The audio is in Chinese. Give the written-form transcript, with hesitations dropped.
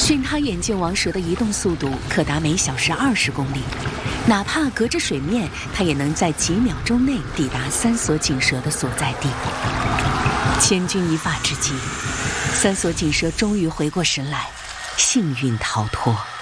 迅他眼见王蛇的移动速度可达每小时20公里，哪怕隔着水面，他也能在几秒钟内抵达三索锦蛇的所在地。千钧一发之际，三索锦蛇终于回过神来，幸运逃脱。